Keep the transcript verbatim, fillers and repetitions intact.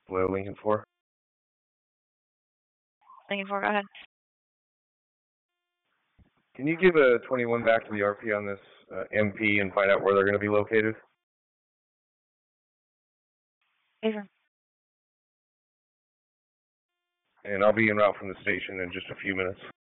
Hello, Lincoln four. Lincoln four, go ahead. Can you give a twenty-one back to the R P on this uh, M P and find out where they're going to be located? Adrian. And I'll be en route from the station in just a few minutes.